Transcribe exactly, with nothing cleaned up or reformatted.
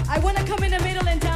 I want to come in the middle and